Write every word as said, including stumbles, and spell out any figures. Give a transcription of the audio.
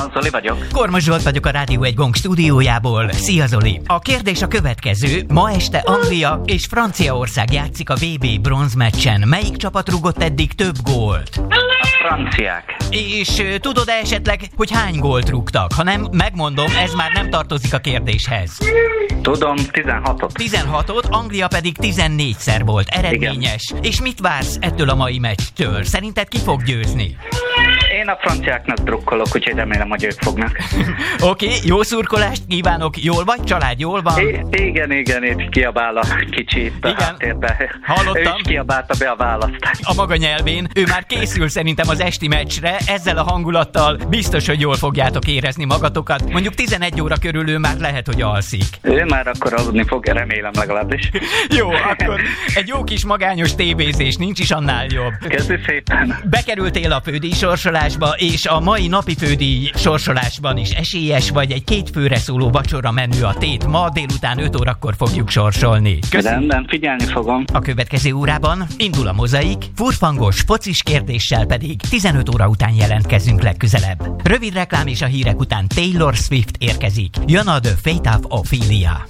Zoli vagyok. Kormos Zsolt vagyok a Rádió egy Gong stúdiójából. Szia Zoli! A kérdés a következő. Ma este Anglia és Franciaország játszik a vé bé bronzmeccsen. Melyik csapat rúgott eddig több gólt? A franciák. És uh, tudod-e esetleg, hogy hány gólt rúgtak? Ha nem, megmondom, ez már nem tartozik a kérdéshez. Tudom, tizenhatot. tizenhatot, Anglia pedig tizennégyszer volt eredményes. Igen. És mit vársz ettől a mai meccstől? Szerinted ki fog győzni? Én a franciáknak drukkolok, úgyhogy remélem, hogy ők fognak. Oké, okay, jó szurkolást kívánok. Jól vagy? Család jól van? I- igen, igen, itt kiabál a kicsi itt a háttérben. Hallottam. Ő is kiabálta be a választ. A maga nyelvén. Ő már készül szerintem az esti meccsre. Ezzel a hangulattal biztos, hogy jól fogjátok érezni magatokat. Mondjuk tizenegy óra körül ő már lehet, hogy alszik. Ő már akkor aludni fog, remélem legalábbis. Jó, akkor egy jó kis magányos tévézés, nincs is annál jobb. Köszi szépen. Bekerültél a fődíj sorsolásba, és a mai napi fődíj sorsolásban is esélyes vagy. Egy két főre szóló vacsora menü a tét. Ma délután öt órakor fogjuk sorsolni. Köszönöm. Rendben, figyelni fogom. A következő órában indul a mozaik, furfangos, focis kérdéssel pedig tizenöt óra után jelentkezünk legközelebb. Rövid reklám és a hírek után Taylor Swift érkezik. Jön a The Fate of Ophelia.